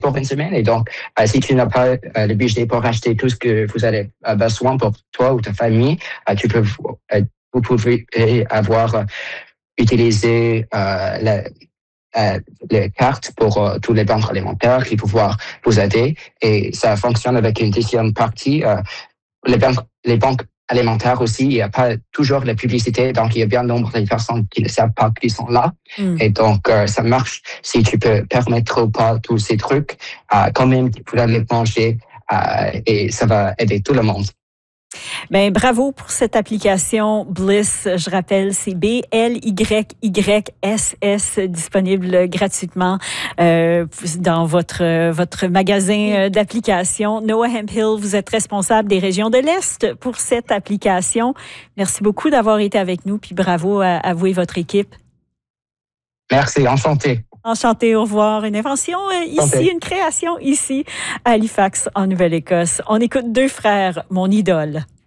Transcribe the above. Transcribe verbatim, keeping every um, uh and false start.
pour une semaine. Et donc, euh, si tu n'as pas euh, le budget pour acheter tout ce que vous avez euh, besoin pour toi ou ta famille, euh, tu peux, euh, vous pouvez avoir euh, utilisé euh, la, euh, les cartes pour euh, tous les banques alimentaires qui pouvoir vous aider. Et ça fonctionne avec une deuxième partie. Euh, les banques, les banques alimentaires aussi, il n'y a pas toujours la publicité, donc il y a bien nombre de personnes qui ne savent pas qu'ils sont là. Mm. Et donc, euh, ça marche si tu peux permettre ou pas tous ces trucs. Euh, quand même, tu peux aller manger euh, et ça va aider tout le monde. Ben bravo pour cette application Bliss. Je rappelle, c'est B L Y Y S S, disponible gratuitement euh, dans votre votre magasin d'applications. Noah Hemphill, vous êtes responsable des régions de l'Est pour cette application. Merci beaucoup d'avoir été avec nous, puis bravo à, à vous et votre équipe. Merci, enchanté. Enchanté, au revoir. Une invention euh, ici, Enchanté. Une création ici à Halifax, en Nouvelle-Écosse. On écoute Deux frères, mon idole.